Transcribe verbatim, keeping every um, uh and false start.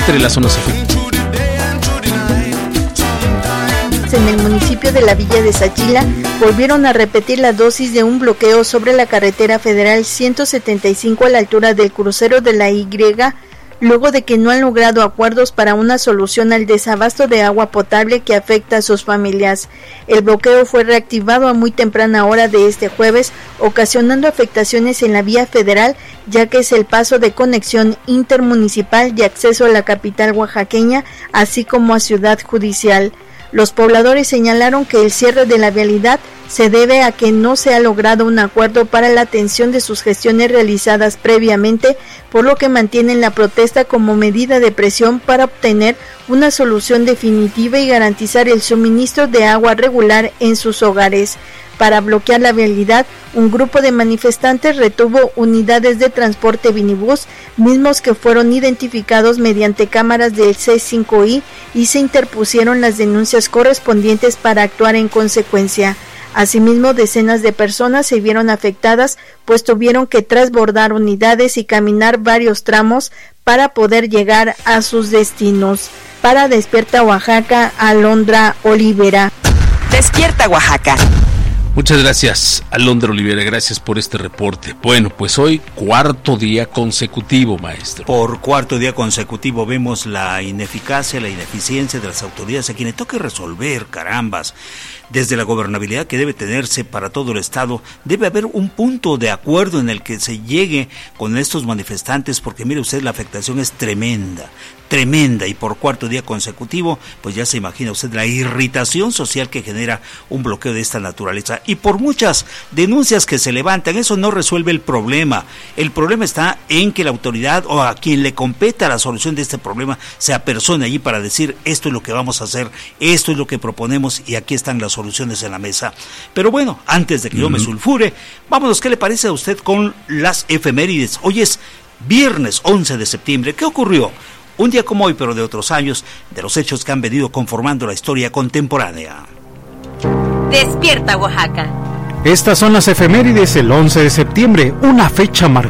entre las zonas afectadas. En el municipio de la Villa de Sachila volvieron a repetir la dosis de un bloqueo sobre la carretera federal ciento setenta y cinco a la altura del crucero de la Y, luego de que no han logrado acuerdos para una solución al desabasto de agua potable que afecta a sus familias. El bloqueo fue reactivado a muy temprana hora de este jueves, ocasionando afectaciones en la vía federal, ya que es el paso de conexión intermunicipal de acceso a la capital oaxaqueña, así como a Ciudad Judicial. Los pobladores señalaron que el cierre de la vialidad se debe a que no se ha logrado un acuerdo para la atención de sus gestiones realizadas previamente, por lo que mantienen la protesta como medida de presión para obtener una solución definitiva y garantizar el suministro de agua regular en sus hogares. Para bloquear la vialidad, un grupo de manifestantes retuvo unidades de transporte minibús, mismos que fueron identificados mediante cámaras del C cinco I y se interpusieron las denuncias correspondientes para actuar en consecuencia. Asimismo, decenas de personas se vieron afectadas, pues tuvieron que transbordar unidades y caminar varios tramos para poder llegar a sus destinos. Para Despierta Oaxaca, Alondra Olivera. Despierta Oaxaca. Muchas gracias, Alondra Olivera, gracias por este reporte. Bueno, pues hoy cuarto día consecutivo, maestro. Por cuarto día consecutivo vemos la ineficacia, la ineficiencia de las autoridades a quienes toque resolver, carambas. Desde la gobernabilidad que debe tenerse para todo el Estado, debe haber un punto de acuerdo en el que se llegue con estos manifestantes, porque mire usted, la afectación es tremenda, tremenda, y por cuarto día consecutivo, pues ya se imagina usted la irritación social que genera un bloqueo de esta naturaleza, y por muchas denuncias que se levantan, eso no resuelve el problema. El problema está en que la autoridad o a quien le competa la solución de este problema se apersone allí para decir, esto es lo que vamos a hacer, esto es lo que proponemos y aquí están las soluciones en la mesa. Pero bueno, antes de que uh-huh. yo me sulfure, vámonos, ¿qué le parece a usted con las efemérides? Hoy es viernes once de septiembre. ¿Qué ocurrió? Un día como hoy, pero de otros años, de los hechos que han venido conformando la historia contemporánea. Despierta Oaxaca. Estas son las efemérides el once de septiembre, una fecha marcada